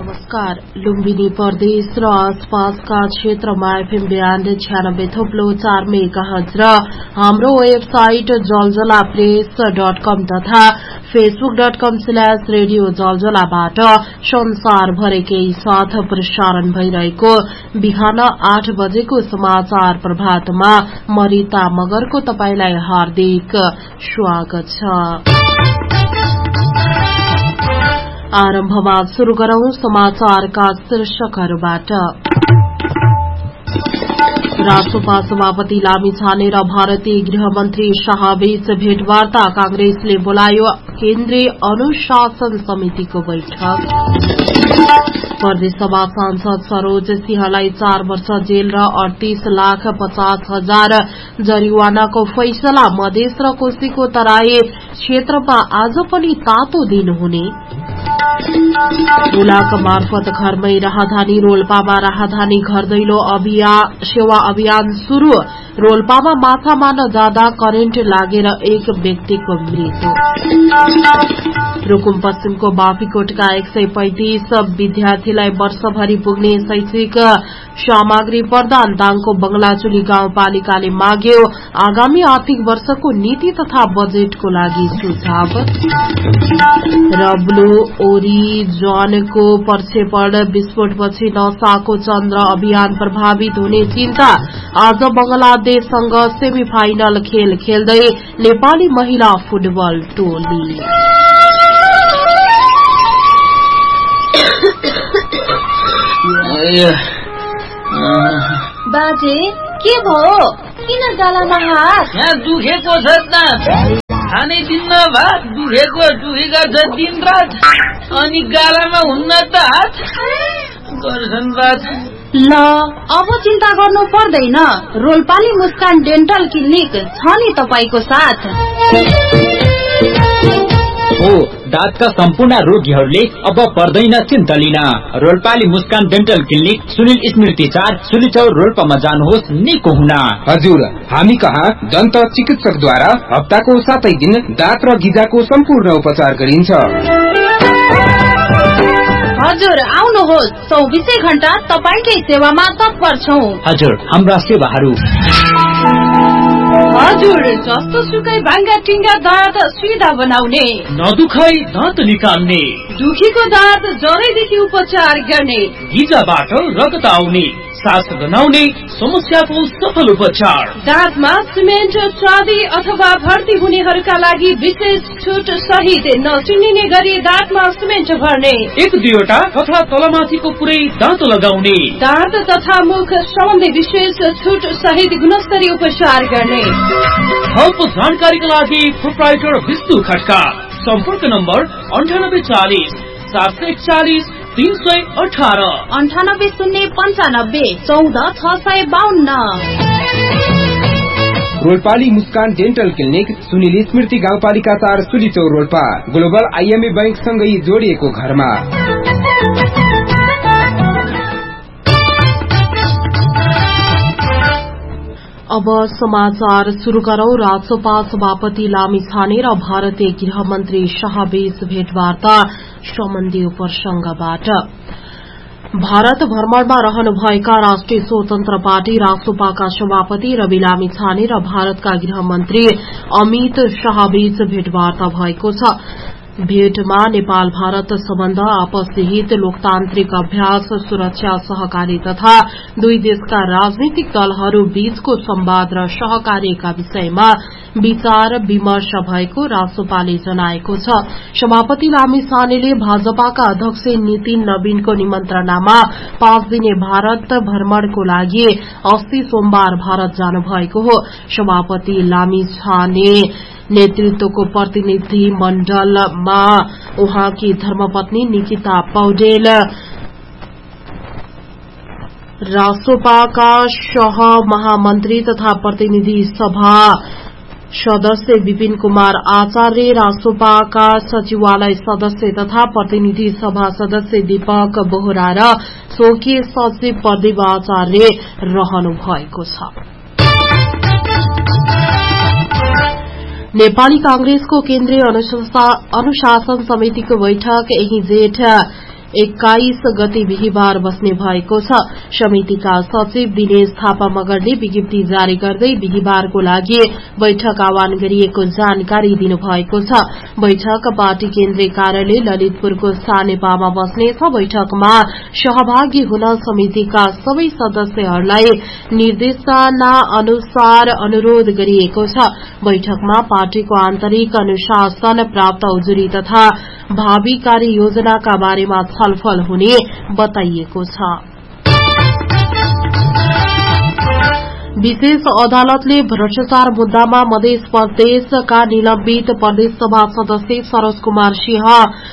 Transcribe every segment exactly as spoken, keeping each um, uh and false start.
नमस्कार। लुम्बिनी प्रदेश र आसपासका क्षेत्रमा एफएम बयानब्बे छ्यानब्बे थोप्लो चार मेगाहर्ज र हाम्रो वेबसाइट जलजला प्रेस डट कम तथा फेसबुक डट कम स्ल्याश रेडियो जलजलाबाट संसारभरिकै साथ प्रसारण भइरहेको बिहान आठ बजेको समाचार प्रभातमा मरिता मगरको तपाईलाई हार्दिक स्वागत छ। आरम्भमा शुरू गरौं समाचारका शीर्षकहरूबाट। राष्ट्रपा सभापति लामिछाने र भारतीय गृहमन्त्री शाहबीच भेटवार्ता, कांग्रेसले बोलायो केन्द्रीय अनुशासन समितिको बैठक। प्रदेशसभा सांसद सरोज सिंहलाई चार वर्ष जेल र अड़तीस लाख पचास हजार जरिवानाको फैसला। मधेस र कोशीको तराई क्षेत्रमा आज पनि तातो दिन हुने। बुलाक मार्फत घरमै राहदानी, रोल्पामा राहदानी घर दैलो सेवा अभियान शुरू। रोल्पामा माछा मार्न जाँदा करेन्ट लागेर एक व्यक्तिको मृत्यु। रुकुम पश्चिमको बाफीकोटका एक सय पैंतिस विद्यार्थीलाई वर्षभरि पुग्ने शैक्षिक सामग्री प्रदान। दाङको बंगलाचुली गाउँपालिकाले माग्यो आगामी आर्थिक वर्षको नीति तथा बजेटको लागि सुझाव। र ब्लू ओरिजनको प्रक्षेपण विस्फोटपछि नसाको चन्द्र अभियान प्रभावित हुने चिन्ता। आज बंगलादेशसँग सेमी फाइनल खेल खेल्दै नेपाली महिला फुटबल टोली। बाजे के भयो? किन गालामा हात? यहाँ दुखेको छ त, खानै दिन्न भात। दुखेको दुखेका छ दिन रात, अनि गालामा हुन्न त हात गर्छन् बात। ल अब चिन्ता गर्नु पर्दैन, रोल्पाली मुस्कान डेन्टल क्लिनिक छ नि तपाईको साथ। हो, दाँतका सम्पूर्ण रोगीहरूले अब पर्दैन चिन्ता लिन। रोल्पाली मुस्कान डेन्टल क्लिनिक सुनिल स्मृति चार सुलिचौर रोल्पामा जानुहोस् निको हुन। हजुर, हामी कहाँ दन्त चिकित्सकद्वारा हप्ताको सातै दिन दाँत र गिजाको सम्पूर्ण उपचार गरिन्छ। हजुर आउनुहोस्, चौबिसै घण्टा तपाईकै सेवामा तत्पर छौं। हजुर, हाम्रा सेवाहरू हजुर जस्तो सुकै भाङ्गा टिङ्गा दाँत सिधा बनाउने, नदुखाइ दाँत निकाल्ने, दुखीको दाँत जरैदेखि उपचार गर्ने, गिजाबाट रगत आउने, सास गनाउने समस्याको सफल उपचार। दाँतमा सिमेन्ट चाँदी अथवा भर्ती हुनेहरूका लागि विशेष छुट सहित नचिनिने गरी दाँतमा सिमेन्ट भर्ने, एक दुईवटा तथा तलमाथिको पुरै दाँत लगाउने, दाँत तथा मुख सम्बन्धी विशेष छुट सहित गुणस्तरीय उपचार गर्ने। थप जानकारीका लागि प्रोप्राइटर विष्णु खड्का। सम्पर्क नम्बर अन्ठानब्बे चालिस सात सय एकचालिस तीन सय अठारह, अन्ठानब्बे शून्य पन्चानब्बे चौध छ सय बाहन्न। रोल्पाली मुस्कान डेन्टल क्लिनिक सुनिल स्मृति गाउँपालिका चार सुलिचौर रोल्पा, ग्लोबल आइएमए बैंक सँगै जोडिएको घरमा। अब समाचार शुरू गरौं। राष्ट्रपा सभापति लामिछाने र भारतीय गृहमन्त्री शाहबीच भेटवार्ता सम्बन्धी प्रसंगबाट। भारत भ्रमणमा रहनुभएका राष्ट्रिय स्वतन्त्र पार्टी राष्ट्रपाका सभापति रवि लामिछाने र भारतका गृहमन्त्री अमित शाहबीच भेटवार्ता भएको छ। भेटमा नेपाल भारत सम्बन्ध, आपसी हित, लोकतान्त्रिक अभ्यास, सुरक्षा, सहकारी तथा दुई देशका राजनीतिक दलहरू बीचको संवाद र सहकार्यका विषयमा विचार विमर्श भएको राष्ट्रपाले जनाएको छ। सभापति लामिछानेले भाजपाका अध्यक्ष नितिन नवीनको निमन्त्रणामा पाँच दिने भारत भ्रमणको लागि अस्ति सोमबार भारत जानुभएको हो। सभापति लामिछाने नेतृत्वको प्रतिनिधि मण्डलमा उहाँकी धर्मपत्नी निकिता पौडेल, राष्ट्रपाका सह महामन्त्री तथा प्रतिनिधि सभा सदस्य विपिन कुमार आचार्य, राष्ट्रपाका सचिवालय सदस्य तथा प्रतिनिधि सभा सदस्य दीपक बोहरा र स्वकीय सचिव प्रदीप आचार्य रहनु भएको छ। नेपाली कांग्रेसको केन्द्रीय अनुशासन समितिको बैठक यही जेठ एक्काइस गते बिहीबार बस्ने भएको छ। समितिका सचिव दिनेश थापा मगरले विज्ञप्ति जारी गर्दै बिहीबारको लागि बैठक आह्वान गरिएको जानकारी दिनुभएको छ। बैठक पार्टी केन्द्रीय कार्यालय ललितपुरको सानेपामा बस्नेछ। बैठकमा सहभागी हुन समितिका सबै सदस्यहरूलाई निर्देशना अनुसार अनुरोध गरिएको छ। बैठकमा पार्टीको आन्तरिक अनुशासन, प्राप्त उजुरी तथा भावी कार्य योजनाका बारेमा छलफल हुने बताइएको छ। विशेष अदालतले भ्रष्टाचार मुद्दामा मध्य प्रदेशका निलम्बित प्रदेशसभा सदस्य सरोज कुमार सिंह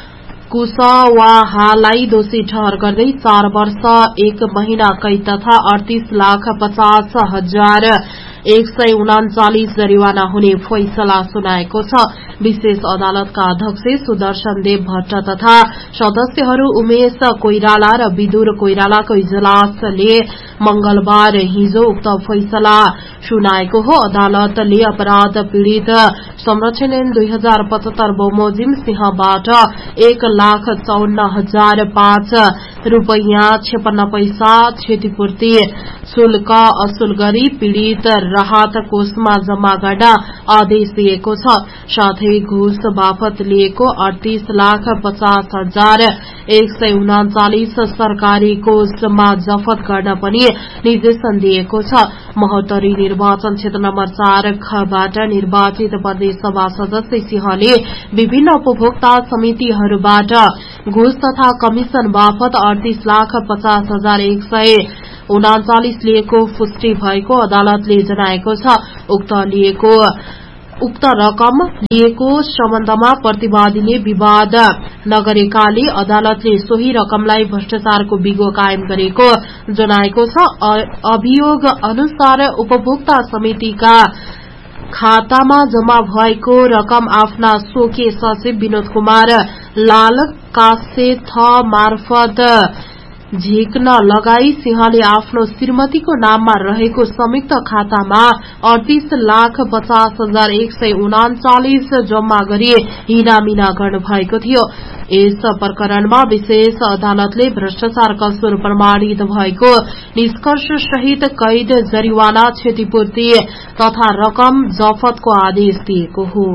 कुशवाहालाई दोषी ठहर गर्दै चार वर्ष एक महिना कैद तथा अडतीस लाख पचास हजार एक सय उनाचालिस जरिवाना हुने फैसला सुनाएको छ। विशेष अदालतका अध्यक्ष सुदर्शन देव भट्ट तथा सदस्यहरू उमेश कोइराला र विदुर कोइरालाको इजलासले मंगलबार हिजो उक्त फैसला सुनाएको हो। अदालतले अपराध पीड़ित संरक्षण ऐन दुई हजार पचहत्तर बमोजिम सिंहबाट एक लाख चौन्न हजार पाँच रूपैयाँ छेपन्न पैसा क्षतिपूर्ति शुल्क असुल गरी पीड़ित राहत कोषमा जम्मा गर्न आदेश दिएको छ। साथै घुस बापत लिएको अडतीस लाख पचास हजार एक सय उनाचालिस सरकारी कोषमा जफत गर्न पनि निर्देशन दिएको छ। महोत्तरी निर्वाचन क्षेत्र नम्बर चार खबाट निर्वाचित प्रदेशसभा सदस्य सिंहले विभिन्न उपभोक्ता समितिहरूबाट घुस तथा कमिशन बापत अडतीस लाख पचास हजार एक सय उनाचालिस लिएको पुष्टि भएको अदालतले जनाएको छ। उक्त लिएको उक्त रकम लिएको सम्बन्धमा प्रतिवादीले विवाद नगरेकाले अदालतले सोही रकमलाई भ्रष्टाचारको बिगो कायम गरेको जनाएको छ। अभियोग अनुसार उपभोक्ता समितिका खातामा जम्मा भएको रकम आफ्ना स्वकीय सचिव विनोद कुमार लाल कासेथ मार्फत झिक्न लगाई सिंहले आफ्नो श्रीमतीको नाममा रहेको संयुक्त खातामा अडतीस लाख पचास हजार एक सय उनाचालिस जम्मा गरी हिनामिना गर्नुभएको थियो। यस प्रकरणमा विशेष अदालतले भ्रष्टाचार कसुर प्रमाणित भएको निष्कर्ष सहित कैद, जरिवाना, क्षतिपूर्ति तथा रकम जफतको आदेश दिएको हो।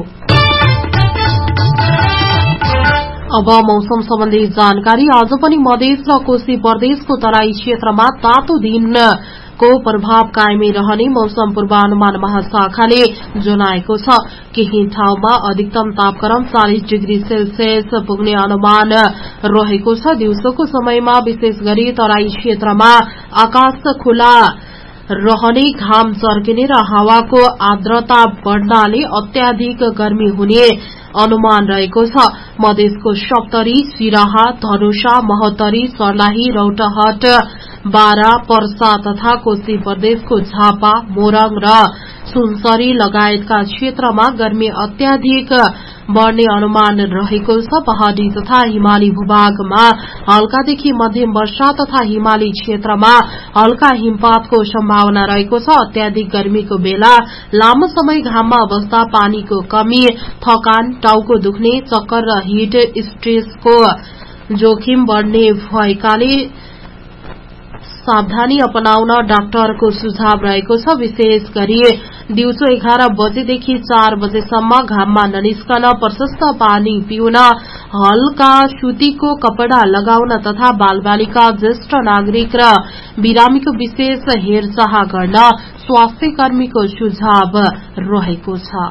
अब मौसम सम्बन्धी जानकारी। आज पनि मधेस र कोशी प्रदेशको तराई क्षेत्रमा तातो दिनको प्रभाव कायमै रहने मौसम पूर्वानुमान महाशाखाले जनाएको छ। केही ठाउँमा अधिकतम तापक्रम चालीस डिग्री सेल्सियस पुग्ने अनुमान रहेको छ। दिउँसोको समयमा विशेष गरी तराई क्षेत्रमा आकाश खुला रहने, घाम चर्किने र हावाको आर्द्रता बढ़नाले अत्याधिक गर्मी हुने अनुमान रहेको छ। मधेसको सप्तरी, सिराहा, धनुषा, महोत्तरी, सर्लाही, रौतहट, बारा, पर्सा तथा कोशी प्रदेशको झापा, मोरङ र सुनसरी लगायतका क्षेत्रमा गर्मी अत्याधिक बढ़ने अनुमान रहेको छ। पहाड़ी तथा हिमाली भूभागमा हल्कादेखि मध्यम वर्षा तथा हिमाली क्षेत्रमा हल्का हिमपातको सम्भावना रहेको छ। अत्याधिक गर्मीको बेला लामो समय घाममा बस्दा पानीको कमी, थकान, टाउको दुख्ने, चक्कर र हिट स्ट्रेसको जोखिम बढ़ने भएकाले सावधानी अपनाउन डाक्टरको सुझाव रहेको छ। विशेष गरी दिउँसो एघार बजेदेखि चार बजेसम्म घाममा ननिस्कन, प्रशस्त पानी पिउन, हल्का सुतीको कपड़ा लगाउन तथा बालबालिका, ज्येष्ठ नागरिक र बिरामीको विशेष हेरचाह गर्न स्वास्थ्य कर्मीको सुझाव रहेको छ।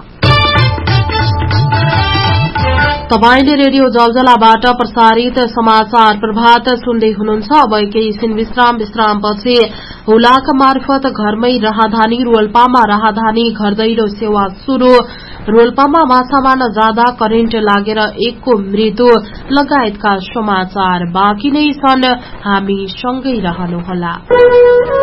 तपाईले रेडियो जलजलाबाट प्रसारित समाचार प्रभात सुन्दै हुनुहुन्छ। अब एकैछिन विश्राम विश्रामपछि हुलाक मार्फत घरमै राहदानी, रोल्पामा राहदानी घर दैलो सेवा शुरू, रोल्पामा माछा मार्न जाँदा करेन्ट लागेर एकको मृत्यु लगायतका समाचार बाँकी नै छन्। हामी सँगै रहनुहोला।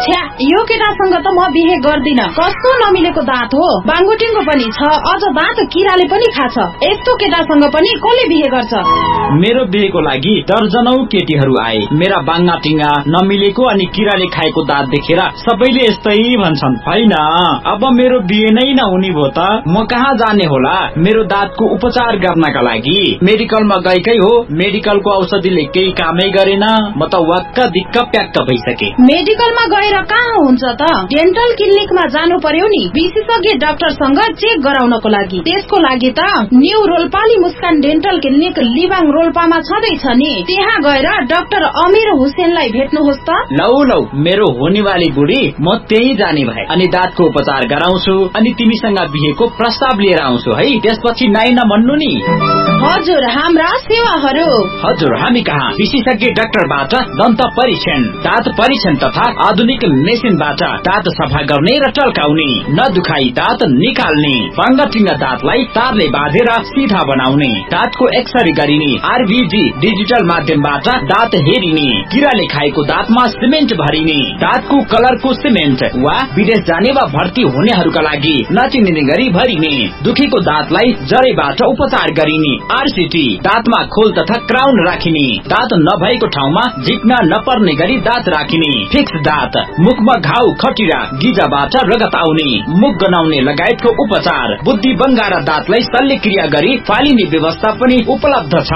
छ्या यो केटासँग त म बिहे गर्दिन। कस्तो नमिलेको दाँत हो, बाङ्गुटिङ्गो पनि छ, अझ दाँत किराले पनि खाछ। यस्तो केटासँग पनि कसले बिहे गर्छ? मेरो बिहेको लागि दर्जनौ केटीहरू आए। मेरा बाङ्गा टिङ्गा नमिलेको अनि किराले खाएको दाँत देखेर सबैले यस्तै भन्छन्। होइन, अब मेरो बिहे नै नहुने भो त म कहाँ जाने होला मेरो दाँतको उपचार गर्नका लागि? मेडिकलमा गएकै हो, मेडिकलको औषधिले केही कामै गरेन। म त वाक्क दिक्क प्याक्क भइसके। मेडिकलमा गएर कहाँ हुन्छ त? डेन्टल क्लिनिकमा जानु पर्यो नि, विशेषज्ञ डाक्टरसँग चेक गराउनको लागि। त्यसको लागि त न्यू रोल्पाली मुस्कान डेन्टल क्लिनिक लिबाङ रोल्पामा छँदैछ नि, त्यहाँ गएर डाक्टर अमीर हुसेनलाई भेट्नुहोस् त। लौ लौ, मेरो हुनेवाली बुढी, म त्यही जाने भए अनि दाँतको उपचार गराउँछु अनि तिमीसँग बिहेको प्रस्ताव लिएर आउँछु है। त्यसपछि नाइ नभन्नु नि। हजुर, हाम्रा सेवाहरू। हजुर, हामी कहाँ विशेषज्ञ डाक्टरबाट दन्त परीक्षण, दाँत परीक्षण तथा आधुनिक मेसिनबाट दाँत सफा गर्ने र टल्काउने, नदुखाई दाँत निकाल्ने, बाङ्गाटिङ्गा दाँतलाई तारले बाँधेर सिधा बनाउने, दाँतको एक्सरे गरिने, आरभीजी डिजिटल माध्यमबाट दाँत हेरिने, किराले खाएको दाँतमा सिमेन्ट भरिने, दाँतको कलरको सिमेन्ट वा विदेश जाने वा भर्ती हुनेहरूका लागि नचिनिने गरी भरिने, दुखेको दाँतलाई जरैबाट उपचार गरिने, आरसीटी दाँतमा खोल तथा क्राउन राखिने, दाँत नभएको ठाउँमा झिक्न नपर्ने गरी दाँत राखिने, फिक्स दाँत, मुखमा घाउ खटिरा गिजाबाट रगत आउने, मुख गनाउने लगायतको उपचार, बुद्धि बङ्गारा दाँतलाई शल्यक्रिया गरी फालिने व्यवस्था पनि उपलब्ध छ।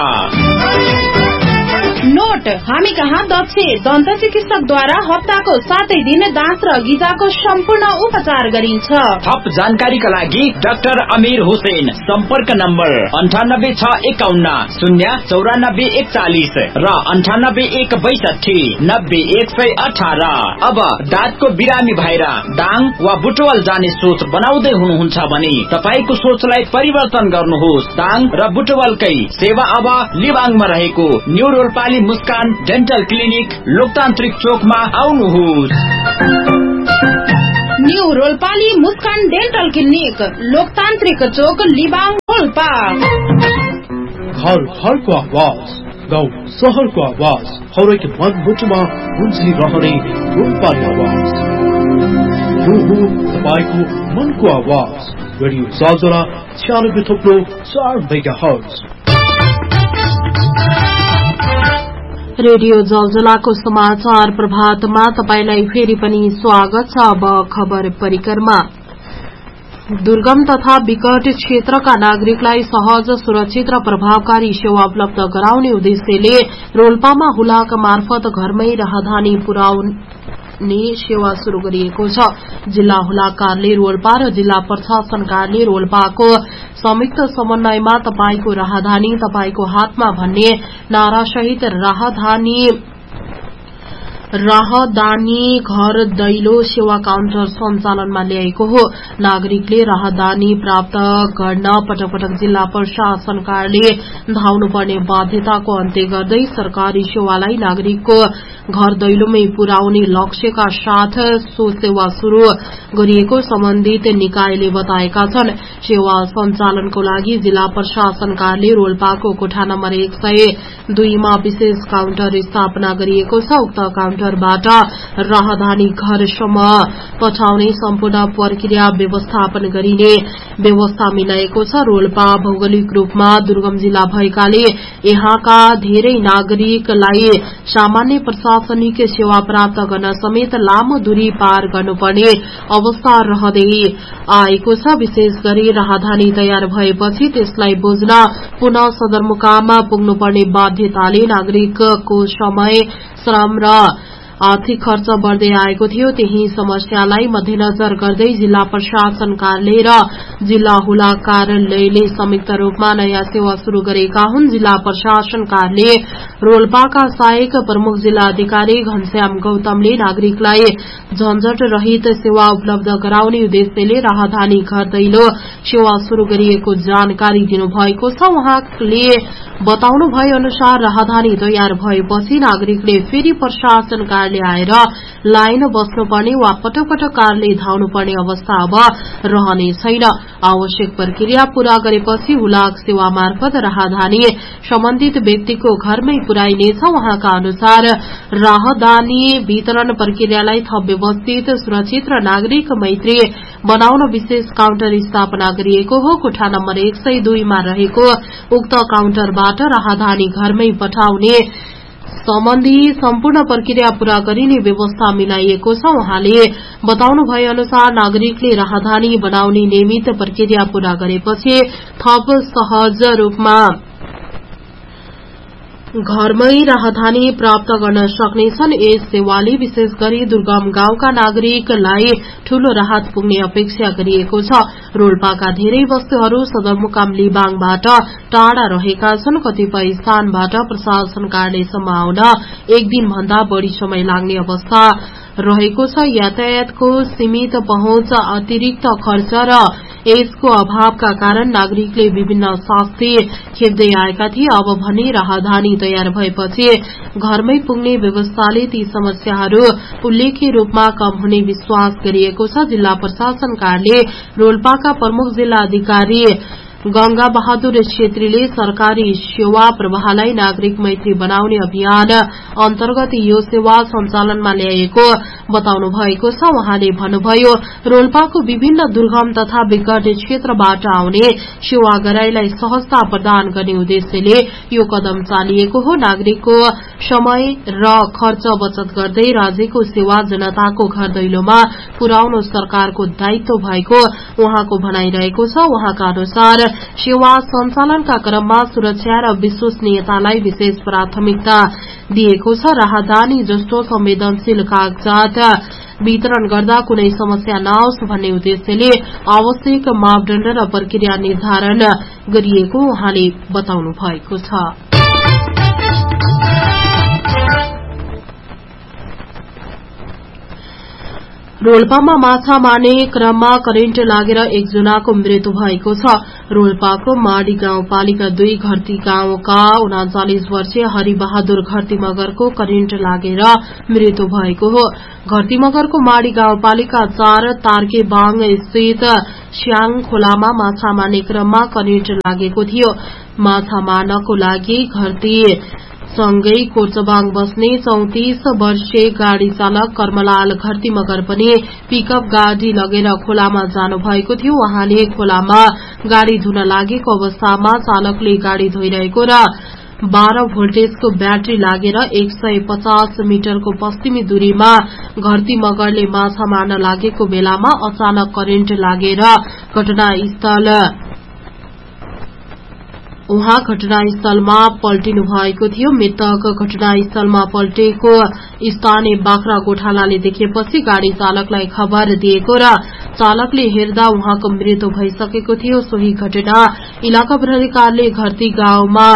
नोट, हामी कहाँ दक्ष दन्त चिकित्सकद्वारा हप्ताको सातै दिन दाँत र गिजाको सम्पूर्ण उपचार गरिन्छ। थप जानकारीका लागि डाक्टर अमीर हुसेन, सम्पर्क नम्बर अन्ठानब्बे छ एकाउन्न शून्य चौरानब्बे एकचालिस र अन्ठानब्बे एक बैसठी नब्बे एक सय अठार। अब दाँतको बिरामी भएर दाङ वा बुटवल जाने सोच बनाउँदै हुनुहुन्छ भने तपाईको सोचलाई परिवर्तन गर्नुहोस्। दाङ र बुटवलकै सेवा अब लिबाङमा रहेको न्यू रोल्पाली मुस्कान डेन्टल क्लिनिक लोकतान्त्रिक चोकमा आउनुहोस्। न्यू रोल्पाली मुस्कान डेन्टल क्लिनिक लोकतान्त्रिक चोक लिबाङ रोल्पा। घर घरको आवाज, गाउँ सहरको आवाज, हरेक मनमुटुमा गुन्जिरहने रोल्पाली आवाज। यो हो तपाईको मनको आवाज। रेडियो जलजला छ्यानब्बे थोप्लो चार मेगा हर्ज। रेडियो जलजलाको समाचार प्रभातमा तपाईलाई फेरि पनि स्वागत छ। अब खबर परिक्रमा। दुर्गम तथा विकट क्षेत्रका नागरिकलाई सहज, सुरक्षित र प्रभावकारी सेवा उपलब्ध गराउने उद्देश्यले रोल्पामा हुलाक मार्फत घरमै राहदानी पुर्याउने सेवा शुरू गरिएको छ। जिल्ला हुलाक कार्यालय रोल्पा र जिल्ला प्रशासन कार्यालय रोल्पाको संयुक्त समन्वयमा तपाईको राहदानी तपाईको हातमा भन्ने नारासहित राहदानी राहदानी घर दैलो सेवा काउन्टर सञ्चालनमा ल्याएको हो। नागरिकले राहदानी प्राप्त गर्न पटक पटक जिल्ला प्रशासन कार्यालय धाउनुपर्ने बाध्यताको अन्त्य गर्दै सरकारी सेवालाई नागरिकको घर दैलोमै पुर्याउने लक्ष्यका साथ सो सेवा शुरू गरिएको सम्बन्धित निकायले बताएका छन्। सेवा सञ्चालनको लागि जिल्ला प्रशासन कार्यालय रोल्पाको कोठा नम्बर एक सय दुईमा विशेष काउन्टर स्थापना गरिएको छ। उक्त काउन्टरबाट राहदानी घरसम्म पठाउने सम्पूर्ण प्रक्रिया व्यवस्थापन गरिने व्यवस्था मिलाएको छ। रोल्पा भौगोलिक रूपमा दुर्गम जिल्ला भएकाले यहाँका धेरै नागरिकलाई सामान्य प्रशासनिक सेवा प्राप्त गर्न समेत लामो दूरी पार गर्नुपर्ने अवस्था रहँदै आएको छ। विशेष गरी राहदानी तयार भएपछि त्यसलाई बुझ्न पुनः सदरमुकाममा पुग्नुपर्ने बाध्यताले नागरिकको समय, श्रम र आर्थिक खर्च बढ़दै आएको थियो। त्यही समस्यालाई मध्यनजर गर्दै जिल्ला प्रशासन कार्यालय र जिल्ला हुलाक कार्यालयले संयुक्त रूपमा नयाँ सेवा शुरू गरेका हुन्। जिल्ला प्रशासन कार्यालय रोल्पाका सहायक प्रमुख जिल्ला अधिकारी घनश्याम गौतमले नागरिकलाई झन्झट रहित सेवा उपलब्ध गराउने उद्देश्यले राहदानी घर दैलो सेवा शुरू गरिएको जानकारी दिनुभएको छ। उहाँले बताउनु भए अनुसार राहदानी तयार भएपछि नागरिकले फेरि प्रशासन कार्यालय कारले आएर लाइन बस्नुपर्ने वा पटक पटक कारले धाउनुपर्ने अवस्था अब रहने छैन। आवश्यक प्रक्रिया पूरा गरेपछि हुलाक सेवा मार्फत राहदानी सम्बन्धित व्यक्तिको घरमै पुर्याइनेछ। उहाँका अनुसार राहदानी वितरण प्रक्रियालाई थप व्यवस्थित, सुरक्षित र नागरिक मैत्री बनाउन विशेष काउन्टर स्थापना गरिएको हो। कोठा नम्बर एक सय दुईमा रहेको उक्त काउन्टरबाट राहदानी घरमै पठाउने सम्बन्धी सम्पूर्ण प्रक्रिया पूरा गरिने व्यवस्था मिलाइएको छ। उहाँले बताउनु भए अनुसार नागरिकले राहदानी बनाउने नियमित प्रक्रिया पूरा गरेपछि थप सहज रूपमा घरमै राहदानी प्राप्त गर्न सक्नेछन्। यस सेवाले विशेष गरी दुर्गम गाउँका नागरिकलाई ठूलो राहत पुग्ने अपेक्षा गरिएको छ। रोल्पाका धेरै वस्तुहरू सदरमुकाम लिबाङबाट टाढा रहेका छन्। कतिपय स्थानबाट प्रशासन कार्यालयसम्म आउन एक दिन भन्दा बढ़ी समय लाग्ने अवस्था रहेको छ। यातायातको सीमित पहुँच, अतिरिक्त खर्च र यसको अभावका कारण नागरिकले विभिन्न शास्ति खेप्दै आएका थिए। अब भने राहदानी तयार भएपछि घरमै पुग्ने व्यवस्थाले ती समस्याहरू उल्लेख्य रूपमा कम हुने विश्वास गरिएको छ। जिल्ला प्रशासन कार्यालय रोल्पाका प्रमुख जिल्ला अधिकारी गंगा बहादुर छेत्रीले सरकारी सेवा प्रवाहलाई नागरिक मैत्री बनाउने अभियान अन्तर्गत यो सेवा सञ्चालनमा ल्याएको बताउनु भएको छ। उहाँले भन्नुभयो, रोल्पाको विभिन्न दुर्गम तथा विकट क्षेत्रबाट आउने सेवाग्राहीलाई सहजता प्रदान गर्ने उद्देश्यले यो कदम चालिएको हो। नागरिकको समय र खर्च बचत गर्दै राज्यको सेवा जनताको घर दैलोमा पुर्याउनु सरकारको दायित्व भएको उहाँको भनाइरहेको छ। उहाँका अनुसार सेवा सञ्चालनका क्रममा सुरक्षा र विश्वसनीयतालाई विशेष प्राथमिकता दिएको छ। राहदानी जस्तो संवेदनशील कागजात वितरण गर्दा कुनै समस्या नआओस् भन्ने उद्देश्यले आवश्यक मापदण्ड र प्रक्रिया निर्धारण गरिएको उहाँले बताउनु भएको छ। रोल्पामा माछा मार्ने क्रममा करेन्ट लागेर एकजनाको मृत्यु भएको छ। रोल्पाको माडी गाउँपालिका दुई घरती गाउँका उनाचालिस वर्षीय हरिबहादुर घरती मगरको करेन्ट लागेर मृत्यु भएको हो। घरती मगरको माडी गाउँपालिका चार तार्के बाङ स्थित स्याङ खोलामा माछा मार्ने क्रममा करेन्ट लागेको थियो। माछा मार्नको लागि घरती सँगै कोचबाङ बस्ने चौतिस वर्षीय गाड़ी चालक कर्मलाल घरती मगर पनि पिकअप गाड़ी लगेर खोलामा जानु भएको थियो। उहाँले खोलामा गाड़ी धुन लागेको अवस्थामा चालकले गाड़ी धोइरहेको र बाह्र भोल्टेजको ब्याट्री लागेर एक सय पचास मिटरको पश्चिमी दूरीमा घरती मगरले माछा मार्न लागेको बेलामा अचानक करेन्ट लागेर घटनास्थल उहाँ घटनास्थलमा पल्टिनु भएको थियो। मृतक घटनास्थलमा पल्टेको स्थानीय बाख्रा गोठालाले देखेपछि गाड़ी चालकलाई खबर दिएको र चालकले हेर्दा उहाँको मृत्यु भइसकेको थियो। सोही घटना इलाका प्रहरी कार्यालय घरती गाउँमा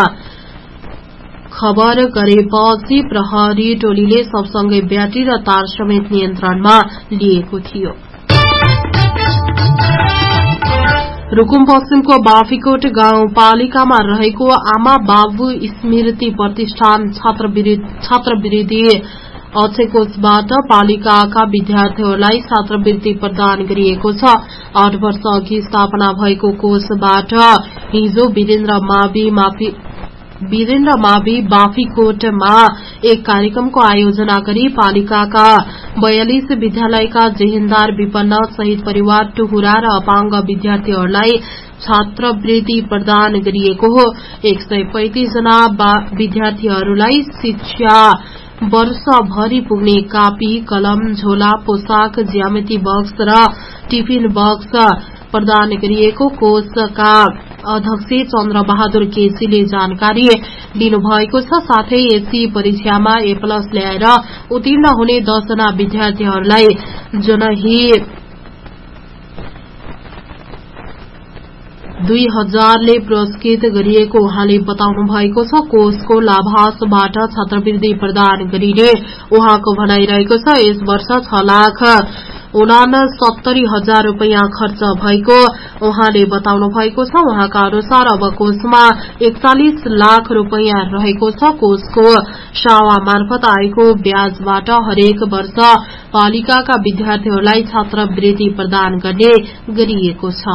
खबर गरेपछि प्रहरी टोलीले सबसँगै ब्याट्री र तार समेत नियन्त्रणमा लिएको थियो। रुकुम पश्चिमको बाफीकोट गाउँपालिकामा रहेको आमा बाबु स्मृति प्रतिष्ठान छात्रवृत्ति अक्षय कोषबाट पालिकाका विद्यार्थीहरूलाई छात्रवृत्ति प्रदान गरिएको छ। आठ वर्ष अघि स्थापना भएको कोषबाट हिजो वीरेन्द्र मावि माफी वीरेन्द्र मावि बाफीकोटमा एक कार्यक्रमको आयोजना गरी पालिकाका बयालिस विद्यालयका जेहेन्दार विपन्न शहीद परिवार टुहुरा र अपाङ्ग विद्यार्थीहरूलाई छात्रवृत्ति प्रदान गरिएको हो। एक सय पैंतिस जना विद्यार्थीहरूलाई शिक्षा वर्षभरि पुग्ने कापी, कलम, झोला, पोसाक, ज्यामिति बक्स र टिफिन बक्स प्रदान गरिएको कोषका अध्यक्ष चन्द्र बहादुर केसीले जानकारी दिनुभएको छ। साथै एससी परीक्षामा ए प्लस ल्याएर उत्तीर्ण हुने दस जना विद्यार्थीहरूलाई जनही दुई हजारले पुरस्कृत गरिएको उहाँले बताउनु भएको छ। कोषको लाभांशबाट छात्रवृत्ति प्रदान गरिने उहाँको भनाइरहेको छ। यस वर्ष छ लाख उनासत्तरी हजार रूपियाँ खर्च भएको उहाँले बताउनु भएको छ। उहाँका अनुसार अब कोषमा एकचालिस लाख रूपियाँ रहेको छ। कोषको सावा मार्फत आएको ब्याजबाट हरेक वर्ष पालिकाका विद्यार्थीहरूलाई छात्रवृत्ति प्रदान गर्ने गरिएको छ।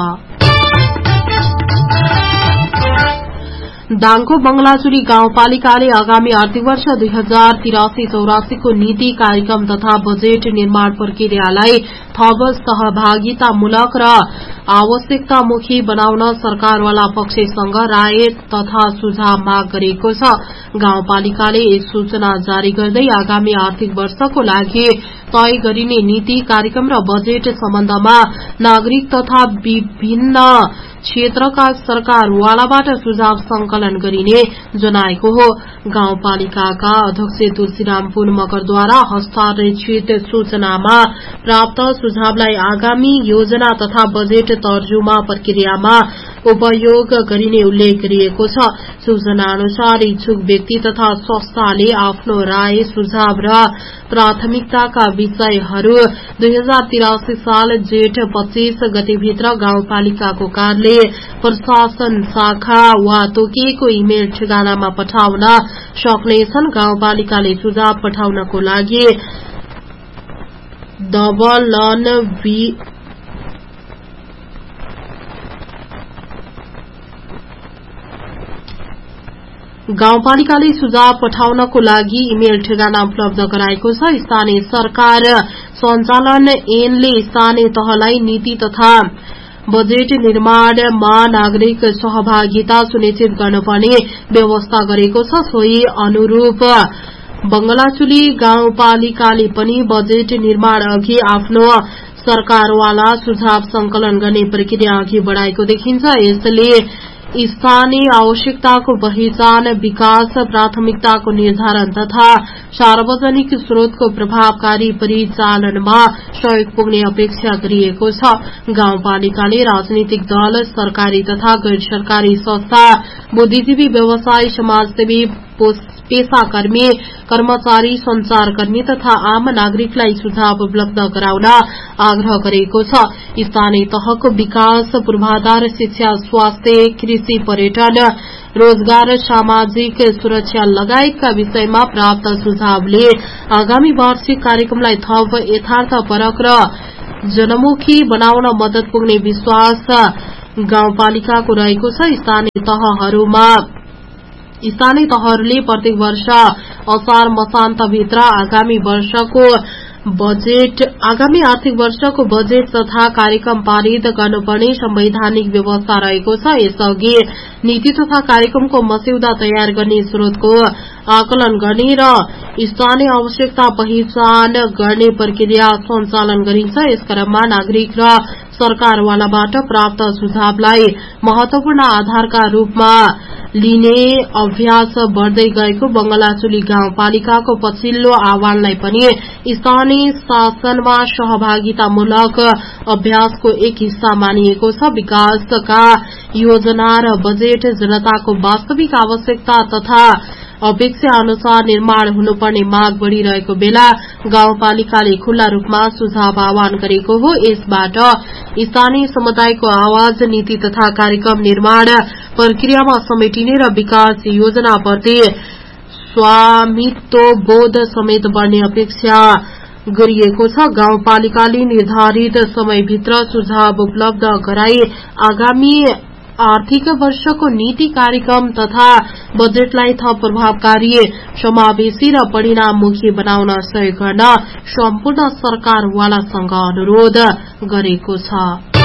दाङको बंगलाचुरी गाउँपालिकाले आगामी आर्थिक वर्ष दुई हजार तिरासी चौरासीको नीति कार्यक्रम तथा बजेट निर्माण प्रक्रियालाई थप सहभागितामूलक र आवश्यकतामुखी बनाउन सरकारवाला पक्षसँग राय तथा सुझाव माग गरेको छ। गाउँपालिकाले एक सूचना जारी गर्दै आगामी आर्थिक वर्षको लागि तय गरिने नीति कार्यक्रम र बजेट सम्बन्धमा नागरिक तथा विभिन्न क्षेत्रका सरकारवालाबाट सुझाव संकलन गरिने जनाएको हो। गाउँपालिकाका अध्यक्ष तुलसीराम पुन मगरद्वारा हस्ताक्षरित सूचनामा प्राप्त सुझावलाई आगामी योजना तथा बजेट तर्जुमा प्रक्रियामा उपयोग गरिने उल्लेख गरिएको छ। सूचना अनुसार इच्छुक व्यक्ति तथा संस्थाले आफ्नो राय सुझाव र प्राथमिकताका विषयहरू दुई हजार तिरासी साल जेठ पच्चीस गतेभित्र गाउँपालिकाको कार्यालय प्रशासन शाखा वा तोकिएको इमेल ठेगानामा पठाउन सक्नेछन्। गाउँपालिकाले सुझाव पठाउनको लागि डबल बी गाउँपालिकाले सुझाव पठाउनको लागि इमेल ठेगाना उपलब्ध गराएको छ। स्थानीय सरकार सञ्चालन ऐनले स्थानीय तहलाई नीति तथा बजेट निर्माणमा नागरिक सहभागिता सुनिश्चित गर्नुपर्ने व्यवस्था गरेको छ। सोही अनुरूप बंगलाचुली गाउँपालिकाले पनि बजेट निर्माण अघि आफ्नो सरकारवाला सुझाव संकलन गर्ने प्रक्रिया अघि बढ़ाएको देखिन्छ। यसले स्थानीय आवश्यकताको पहिचान, विकास प्राथमिकताको निर्धारण तथा सार्वजनिक स्रोतको प्रभावकारी परिचालनमा सहयोग पुग्ने अपेक्षा गरिएको छ। गाउँपालिकाले राजनीतिक दल, सरकारी तथा गैर सरकारी संस्था, बुद्धिजीवी, व्यवसाय, समाजसेवी, पेशाकर्मी, कर्मचारी, संचारकर्मी तथा आम नागरिकलाई सुझाव उपलब्ध गराउन आग्रह गरेको छ। स्थानीय तहको विकास, पूर्वाधार, शिक्षा, स्वास्थ्य, कृषि, पर्यटन, रोजगार, सामाजिक सुरक्षा लगायतका विषयमा प्राप्त सुझावले आगामी वार्षिक कार्यक्रमलाई थप यथार्थपरक र जनमुखी बनाउन मद्दत पुग्ने विश्वास गाउँपालिकाको रहेको छ। स्थानीय तहहरूमा स्थानीय तहहरूले प्रत्येक वर्ष असार मसान्तभित्र आगामी वर्षको बजेट आगामी आर्थिक वर्षको बजेट तथा कार्यक्रम पारित गर्नुपर्ने संवैधानिक व्यवस्था रहेको छ। यसअघि नीति तथा कार्यक्रमको मस्यौदा तयार गर्ने स्रोतको आकलन गर्ने र स्थानीय आवश्यकता पहिचान गर्ने प्रक्रिया सञ्चालन गरिन्छ। यस क्रममा नागरिक र सरकारवालाबाट प्राप्त सुझावलाई महत्वपूर्ण आधारका रूपमा लिने अभ्यास बढ़दै गएको बंगलाचुली गाउँपालिकाको पछिल्लो आह्वानलाई पनि स्थानीय शासनमा सहभागितामूलक अभ्यासको एक हिस्सा मानिएको छ। विकासका योजना र बजेट जनताको वास्तविक आवश्यकता तथा अपेक्षा अनुसार निर्माण हुनुपर्ने माग बढ़िरहेको बेला गाउँपालिकाले खुल्ला रूपमा सुझाव आह्वान गरेको हो। यसबाट स्थानीय समुदायको आवाज नीति तथा कार्यक्रम निर्माण प्रक्रियामा समेटिने र विकास योजनाप्रति स्वामित्व बोध समेत बढ़ने अपेक्षा गरिएको छ। गाउँपालिकाले निर्धारित समयभित्र सुझाव उपलब्ध गराई आगामी आर्थिक वर्षको नीति कार्यक्रम तथा बजेटलाई थप प्रभावकारी, समावेशी र परिणाममुखी बनाउन सहयोग गर्न सम्पूर्ण सरकारवालासँग अनुरोध गरेको छ।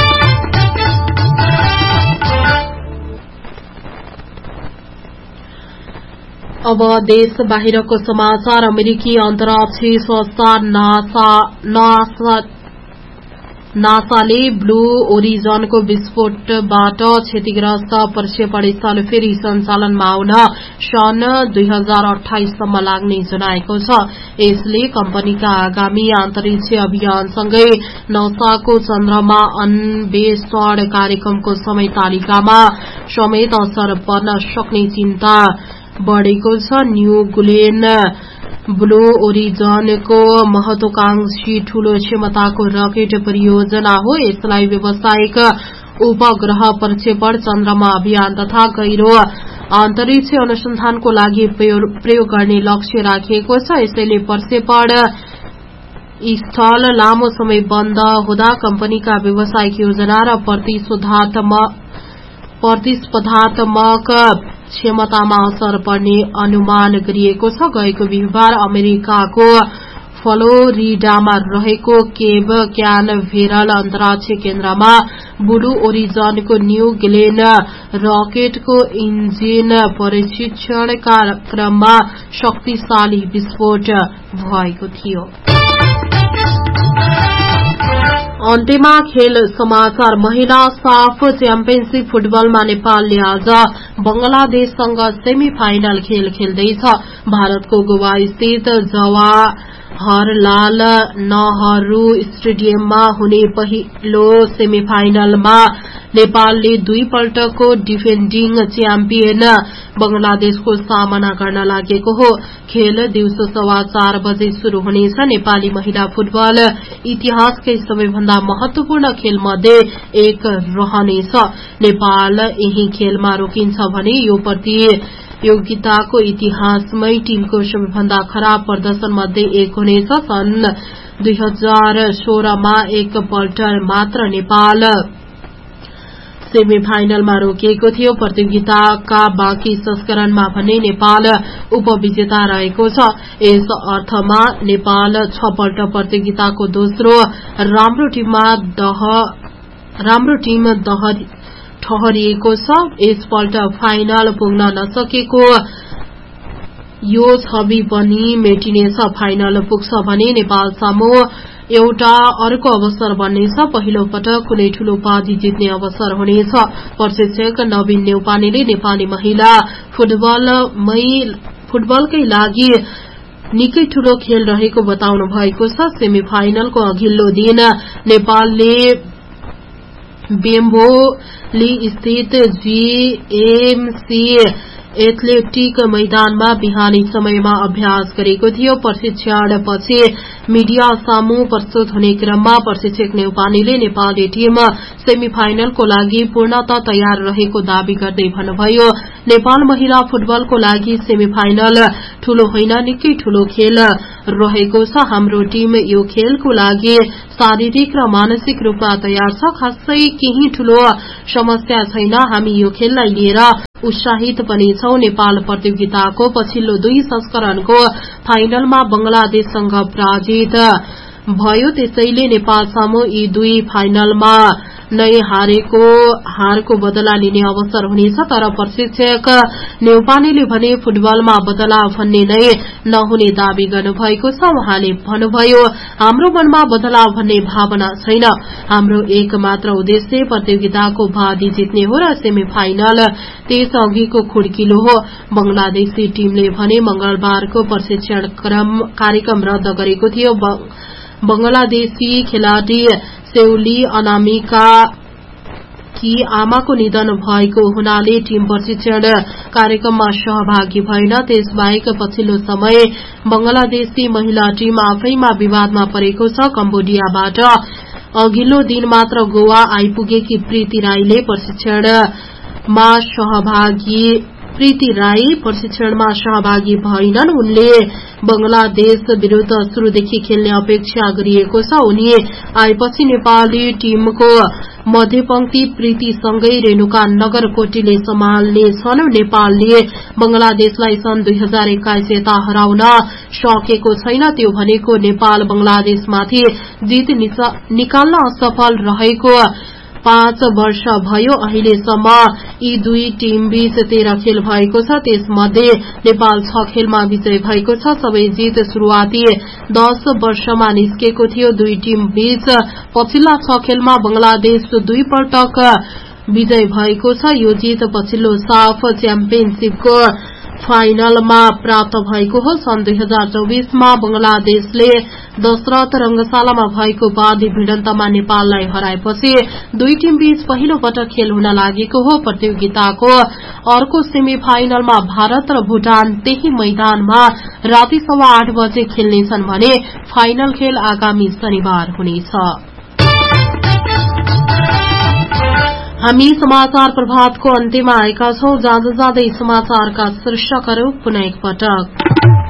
अब देश बाहिरको समाचार। अमेरिकी अन्तर्राष्ट्रिय संस्था नासा नासा नासाले ब्लू ओरिजनको विस्फोटबाट क्षतिग्रस्त प्रक्षेपण स्थल फेरि सञ्चालनमा आउन सन् दुई हजार अठाइससम्म लाग्ने जनाएको छ। यसले कम्पनीका आगामी अन्तरिक्ष अभियानसँगै नासाको चन्द्रमा अन्वेषण कार्यक्रमको समय तालिकामा समेत असर पर्न सक्ने चिन्ता बढ़ेको छ। न्यू गुलेन ब्लू ओरिजनको महत्वाकांक्षी ठूलो क्षमताको रकेट परियोजना हो। यसलाई व्यावसायिक उपग्रह प्रक्षेपण, चन्द्रमा अभियान तथा गहिरो अन्तरिक्ष अनुसन्धानको लागि प्रयोग गर्ने लक्ष्य राखिएको छ। यसैले प्रक्षेपण स्थल लामो समय बन्द हुँदा कम्पनीका व्यावसायिक योजना र प्रतिस्पर्धात्मक क्षमतामा असर पर्ने अनुमान गरिएको छ। गएको बिहिबार अमेरिकाको फ्लोरिडामा रहेको केप क्यानभेरल अन्तर्राष्ट्रिय केन्द्रमा ब्लू ओरिजनको न्यू ग्लेन रकेटको इन्जिन परीक्षण कार्यक्रममा शक्तिशाली विस्फोट भएको थियो। अन्त्यमा खेल समाचार। महिला साफ च्याम्पियनशीप फुटबलमा नेपालले आज बंगलादेशसँग सेमी फाइनल खेल खेल्दैछ। भारतको गोवा स्थित जवाहरलाल नेहरू स्टेडियममा हुने पहिलो सेमी फाइनलमा नेपालले दुईपल्टको डिफेन्डिङ च्याम्पियन बंगलादेशको सामना गर्न लागेको हो। खेल दिउँसो सवा चार बजे शुरू हुनेछ। नेपाली महिला फुटबल इतिहासकै सबैभन्दा महत्वपूर्ण खेल मध्ये एक रहनेछ। नेपाल यही खेलमा रोकिन्छ भने यो प्रतियोगिताको इतिहासमै टीमको सबैभन्दा खराब प्रदर्शन मध्ये एक हुनेछ। सन् दुई हजार सोह्रमा एक पल्ट मात्र नेपाल सेमी फाइनलमा रोकिएको थियो। प्रतियोगिताका बाँकी संस्करणमा भने नेपाल उपविजेता रहेको छ। यस अर्थमा नेपाल छ पल्ट प्रतियोगिताको दोस्रो राम्रो टीममा दह राम्रो टीम दह ठहरिएको छ। यसपल्ट फाइनल पुग्न नसकेको यो छवि पनि मेटिनेछ। फाइनल पुग्छ भने नेपाल सामु एउटा अर्को अवसर बन्नेछ। पहिलो पटक कुनै ठूलो उपाधि जित्ने अवसर हुनेछ। प्रशिक्षक नवीन न्यौपानेले नेपाली महिला फुटबलकै लागि निकै ठूलो खेल रहेको बताउनु भएको छ। सेमी फाइनलको अघिल्लो दिन नेपालले बेम्बोली स्थित जीएमसी एथलेटिक मैदानमा बिहानी समयमा अभ्यास गरेको थियो। प्रशिक्षणपछि मीडिया सामु प्रस्तुत हुने क्रममा प्रशिक्षक न्यौपानेले नेपाली टीम सेमी फाइनलको लागि पूर्णतः तयार रहेको दावी गर्दै भन्नुभयो, नेपाल महिला फुटबलको लागि सेमी फाइनल ठूलो होइन, निकै ठूलो खेल रहेको छ। हाम्रो टीम यो खेलको लागि शारीरिक र मानसिक रूपमा तयार छ। खासै केही ठूलो समस्या छैन। हामी यो खेललाई लिएर उत्साहित पनि छौं। नेपाल प्रतियोगिताको पछिल्लो दुई संस्करणको फाइनलमा बंगलादेशसँग पराजित भयो। त्यसैले नेपाल सामु यी दुई फाइनलमा नै हारेको हारको बदला लिने अवसर हुनेछ। तर प्रशिक्षक न्यौपानेले भने फुटबलमा बदला भन्ने नै नहुने दावी गर्नुभएको छ। उहाँले भन्नुभयो, हाम्रो मनमा बदला भन्ने भावना छैन। हाम्रो एक मात्र उद्देश्य प्रतियोगिताको बाजी जित्ने हो र सेमी फाइनल त्यस अघिको खुड्किलो हो। बंगलादेशी टीमले भने मंगलबारको प्रशिक्षण कार्यक्रम रद्द गरेको थियो। बंगलादेशी खेलाड़ी सेउली अनामिका कि आमाको निधन भएको हुनाले टीम प्रशिक्षण कार्यक्रममा सहभागी भएन। त्यसबाहेक पछिल्लो समय बंगलादेशी महिला टीम आफैमा विवादमा परेको छ। कम्बोडियाबाट अघिल्लो दिन मात्र गोवा आइपुगेकी प्रीति राईले प्रशिक्षणमा सहभागी प्रीति राई प्रशिक्षणमा सहभागी भएनन्। उनले बंगलादेश विरूद्ध शुरूदेखि खेल्ने अपेक्षा गरिएको छ। उनी आएपछि नेपाली टीमको मध्यपंक्ति प्रीतिसँगै रेणुका नगरकोटीले सम्हाल्ने छन्। नेपालले बंगलादेशलाई सन् दुई हजार एक्काइस यता हराउन सकेको छैन। त्यो भनेको नेपाल बंगलादेशमाथि जित निकाल्न असफल रहेको पाँच वर्ष भयो। अहिलेसम्म यी दुई टीम बीच तेह्र खेल भएको छ। त्यसमध्ये नेपाल छ खेलमा विजय भएको छ। सबै जित शुरूआती दश वर्षमा निस्केको थियो। दुई टीम बीच पछिल्ला छ खेलमा बंगलादेश दुई पटक विजय भएको छ। यो जित पछिल्लो साफ च्याम्पियनशीपको फाइनलमा प्राप्त भएको हो। सन् दुई हजार चौबीसमा बंगलादेशले दशरथ रंगशालामा भएको उपाधि भिडन्तमा नेपाललाई हराएपछि दुई टीम बीच पहिलो पटक खेल हुन लागेको हो। प्रतियोगिताको अर्को सेमी फाइनलमा भारत र भूटान त्यही मैदानमा राति सवा आठ बजे खेल्नेछन् भने फाइनल खेल आगामी शनिबार हुनेछ। हामी समाचार प्रभातको अन्त्यमा आएका छौं। जाँदा जाँदै समाचारका शीर्षकहरू पुनः एकपटक।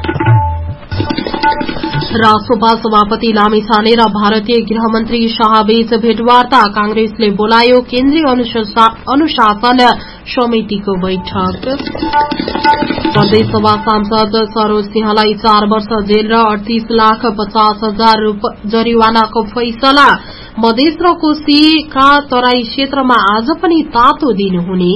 राष्ट्रपा सभापति लामिछाने र भारतीय गृहमन्त्री शाहबीच भेटवार्ता। कांग्रेसले बोलायो केन्द्रीय अनुशासन समितिको बैठक। प्रदेशसभा सांसद सरोज सिंहलाई चार वर्ष जेल र अडतीस लाख पचास हजार जरिवानाको फैसला। मधेस र कोशीका तराई क्षेत्रमा आज पनि तातो दिन हुने।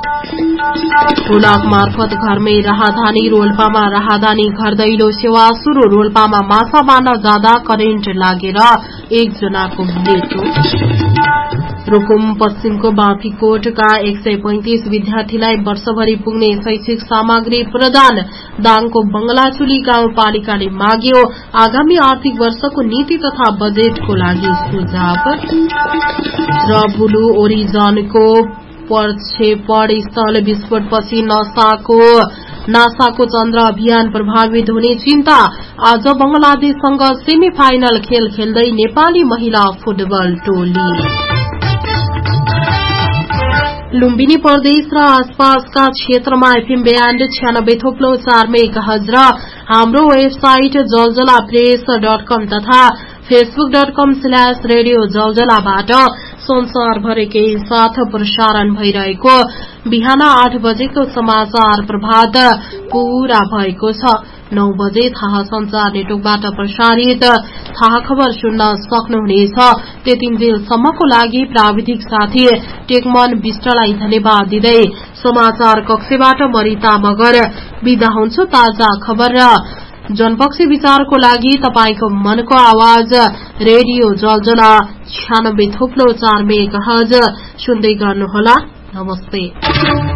हुलाक मार्फत घरमै राहदानी। रोल्पामा राहदानी घर दैलो सेवा शुरू। रोल्पामा माछा मार्न जाँदा करेन्ट लागेर एकजनाको मृत्यु। रुकुम पश्चिमको बाँफीकोटका एक सय पैंतिस विद्यार्थीलाई वर्षभरि पुग्ने शैक्षिक सामग्री प्रदान। दाङको बंगलाचुली गाउँपालिकाले माग्यो आगामी आर्थिक वर्षको नीति तथा बजेटको लागि सुझाव। र ब्लू ओरिजनको प्रक्षेपण स्थल विस्फोटपछि नासाको नासाको चन्द्र अभियान प्रभावित हुने चिन्ता। आज बंगलादेशसँग सेमी फाइनल खेल खेल्दै नेपाली महिला फुटबल टोली। लुम्बिनी प्रदेश र आसपासका क्षेत्रमा एफएम ब्याण्ड छ्यानब्बे थोप्लो चार मेगाहर्ज र हाम्रो वेबसाइट जलजला प्रेस डट कम तथा फेसबुक डट कम स्ल्याश रेडियो जलजलाबाट संसारभरिकै साथ प्रसारण भइरहेको बिहान आठ बजेको समाचार प्रभात पूरा भएको छ। नौ बजे थाहा संचार नेटवर्कबाट प्रसारित थाहा खबर सुन्न सक्नुहुनेछ। त्यतिन्जेलसम्मको लागि प्राविधिक साथी टेकमन विष्टलाई धन्यवाद दिँदै समाचार कक्षबाट मरिता मगर बिदा हुन्छु। ताजा खबर र जनपक्षी विचारको लागि तपाईको मनको आवाज रेडियो जलजला छ्यानब्बे थोप्लो चार मेगाहर्ज सुन्दै गर्नुहोला। नमस्ते।